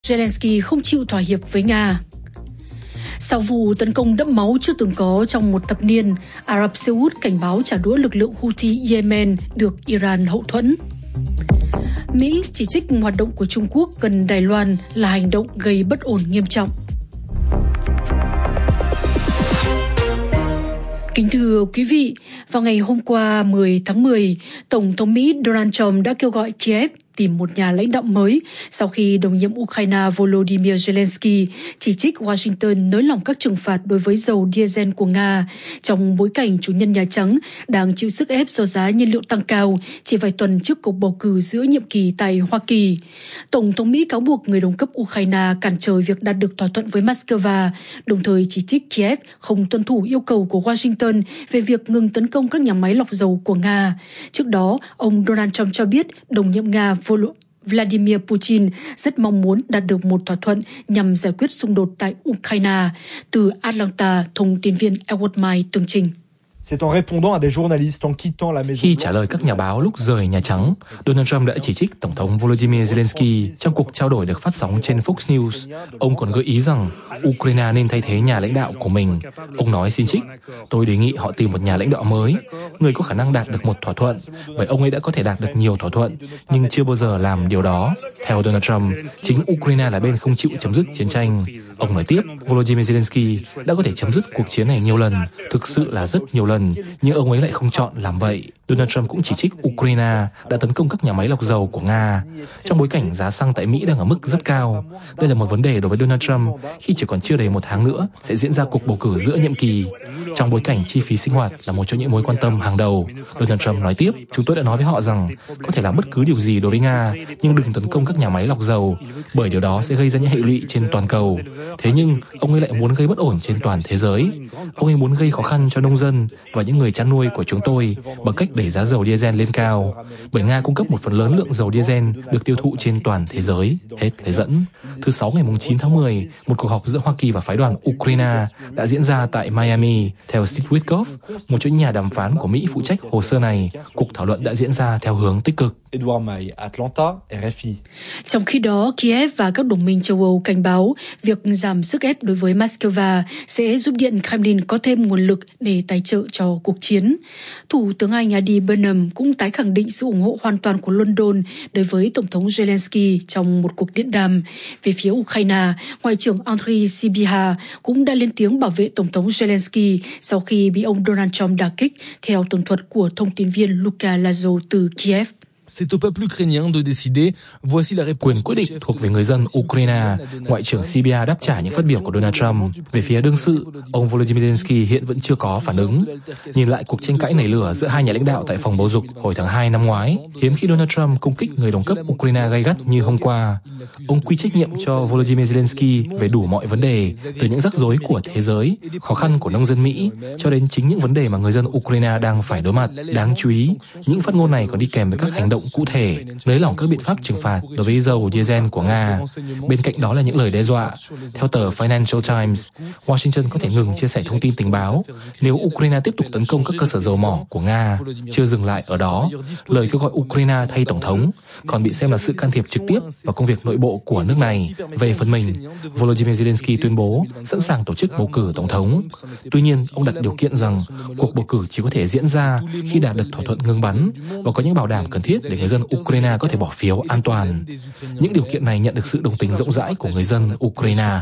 Zelensky không chịu thỏa hiệp với Nga. Sau vụ tấn công đẫm máu chưa từng có trong một thập niên, Ả Rập Xê Út cảnh báo trả đũa lực lượng Houthi Yemen được Iran hậu thuẫn. Mỹ chỉ trích hoạt động của Trung Quốc gần Đài Loan là hành động gây bất ổn nghiêm trọng. Kính thưa quý vị, vào ngày hôm qua 10 tháng 10, Tổng thống Mỹ Donald Trump đã kêu gọi Kiev tìm một nhà lãnh đạo mới sau khi đồng nhiệm Ukraine Volodymyr Zelensky chỉ trích Washington nới lỏng các trừng phạt đối với dầu diesel của Nga trong bối cảnh chủ nhân Nhà Trắng đang chịu sức ép do giá nhiên liệu tăng cao chỉ vài tuần trước cuộc bầu cử giữa nhiệm kỳ tại Hoa Kỳ. Tổng thống Mỹ cáo buộc người đồng cấp Ukraine cản trở việc đạt được thỏa thuận với Moscow, đồng thời chỉ trích Kiev không tuân thủ yêu cầu của Washington về việc ngừng tấn công các nhà máy lọc dầu của Nga. Trước đó, ông Donald Trump cho biết đồng nhiệm Nga Vladimir Putin rất mong muốn đạt được một thỏa thuận nhằm giải quyết xung đột tại Ukraine. Từ Atlanta, thông tin viên Edward Mai tường trình. Khi trả lời các nhà báo lúc rời Nhà Trắng, Donald Trump đã chỉ trích Tổng thống Volodymyr Zelensky trong cuộc trao đổi được phát sóng trên Fox News. Ông còn gợi ý rằng Ukraine nên thay thế nhà lãnh đạo của mình. Ông nói xin trích, tôi đề nghị họ tìm một nhà lãnh đạo mới, người có khả năng đạt được một thỏa thuận, bởi ông ấy đã có thể đạt được nhiều thỏa thuận, nhưng chưa bao giờ làm điều đó. Theo Donald Trump, chính Ukraine là bên không chịu chấm dứt chiến tranh. Ông nói tiếp, Volodymyr Zelensky đã có thể chấm dứt cuộc chiến này nhiều lần, thực sự là rất nhiều lần, nhưng ông ấy lại không chọn làm vậy. Donald Trump cũng chỉ trích Ukraine đã tấn công các nhà máy lọc dầu của Nga. Trong bối cảnh giá xăng tại Mỹ đang ở mức rất cao, đây là một vấn đề đối với Donald Trump khi chỉ còn chưa đầy một tháng nữa sẽ diễn ra cuộc bầu cử giữa nhiệm kỳ. Trong bối cảnh chi phí sinh hoạt là một trong những mối quan tâm hàng đầu, Donald Trump nói tiếp, chúng tôi đã nói với họ rằng có thể làm bất cứ điều gì đối với Nga, nhưng đừng tấn công các nhà máy lọc dầu, bởi điều đó sẽ gây ra những hệ lụy trên toàn cầu. Thế nhưng, ông ấy lại muốn gây bất ổn trên toàn thế giới. Ông ấy muốn gây khó khăn cho nông dân và những người chăn nuôi của chúng tôi bằng cách đẩy giá dầu diesel lên cao, bởi Nga cung cấp một phần lớn lượng dầu diesel được tiêu thụ trên toàn thế giới. Hết lời dẫn. Thứ Sáu ngày 9 tháng 10, một cuộc họp giữa Hoa Kỳ và phái đoàn Ukraine đã diễn ra tại Miami. Theo Steve Witkoff, một trong những nhà đàm phán của Mỹ phụ trách hồ sơ này, cuộc thảo luận đã diễn ra theo hướng tích cực. Trong khi đó, Kiev và các đồng minh châu Âu cảnh báo việc giảm sức ép đối với Moscow sẽ giúp Điện Kremlin có thêm nguồn lực để tài trợ cho cuộc chiến. Thủ tướng Anh Andy Burnham cũng tái khẳng định sự ủng hộ hoàn toàn của London đối với Tổng thống Zelensky trong một cuộc điện đàm. Về phía Ukraine, Ngoại trưởng Andriy Sybiha cũng đã lên tiếng bảo vệ Tổng thống Zelensky sau khi bị ông Donald Trump đả kích, theo tường thuật của thông tin viên Luka Lazo từ Kiev. Quyền quyết định thuộc về người dân Ukraine, Ngoại trưởng Sybiha đáp trả những phát biểu của Donald Trump. Về phía đương sự, ông Volodymyr Zelensky hiện vẫn chưa có phản ứng. Nhìn lại cuộc tranh cãi nảy lửa giữa hai nhà lãnh đạo tại phòng bầu dục hồi tháng 2 năm ngoái, hiếm khi Donald Trump công kích người đồng cấp Ukraine gay gắt như hôm qua. Ông quy trách nhiệm cho Volodymyr Zelensky về đủ mọi vấn đề, từ những rắc rối của thế giới, khó khăn của nông dân Mỹ, cho đến chính những vấn đề mà người dân Ukraine đang phải đối mặt. Đáng chú ý, những phát ngôn này còn đi kèm với các hành động cụ thể, nới lỏng các biện pháp trừng phạt đối với dầu diesel của Nga. Bên cạnh đó là những lời đe dọa. Theo tờ Financial Times, Washington có thể ngừng chia sẻ thông tin tình báo nếu Ukraine tiếp tục tấn công các cơ sở dầu mỏ của Nga. Chưa dừng lại ở đó, lời kêu gọi Ukraine thay tổng thống còn bị xem là sự can thiệp trực tiếp vào công việc nội bộ của nước này. Về phần mình, Volodymyr Zelensky tuyên bố sẵn sàng tổ chức bầu cử tổng thống. Tuy nhiên, ông đặt điều kiện rằng cuộc bầu cử chỉ có thể diễn ra khi đạt được thỏa thuận ngừng bắn và có những bảo đảm cần thiết để người dân Ukraine có thể bỏ phiếu an toàn. Những điều kiện này nhận được sự đồng tình rộng rãi của người dân Ukraine.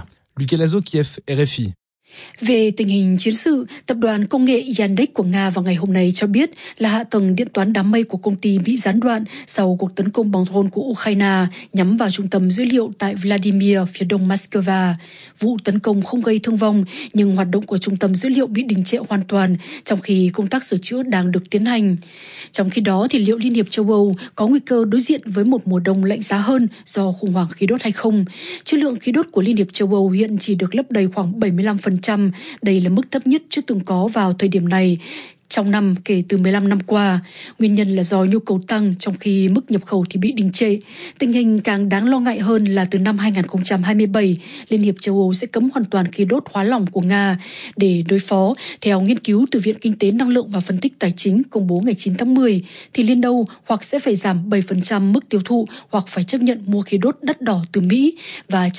Về tình hình chiến sự, tập đoàn công nghệ Yandex của Nga vào ngày hôm nay cho biết là hạ tầng điện toán đám mây của công ty bị gián đoạn sau cuộc tấn công bằng drone của Ukraine nhắm vào trung tâm dữ liệu tại Vladimir, phía đông Moscow. Vụ tấn công không gây thương vong, nhưng hoạt động của trung tâm dữ liệu bị đình trệ hoàn toàn trong khi công tác sửa chữa đang được tiến hành. Trong khi đó, thì liệu Liên hiệp châu Âu có nguy cơ đối diện với một mùa đông lạnh giá hơn do khủng hoảng khí đốt hay không? Trữ lượng khí đốt của Liên hiệp châu Âu hiện chỉ được lấp đầy khoảng 75%, 7%. Đây là mức thấp nhất chưa từng có vào thời điểm này trong năm kể từ 15 năm qua. Nguyên nhân là do nhu cầu tăng trong khi mức nhập khẩu thì bị đình trệ. Tình hình càng đáng lo ngại hơn là từ năm 2027, Liên hiệp châu Âu sẽ cấm hoàn toàn khí đốt hóa lỏng của Nga để đối phó. Theo nghiên cứu từ Viện Kinh tế Năng lượng và Phân tích Tài chính công bố ngày 9 tháng 10, thì Liên Âu hoặc sẽ phải giảm 7% mức tiêu thụ hoặc phải chấp nhận mua khí đốt đắt đỏ từ Mỹ và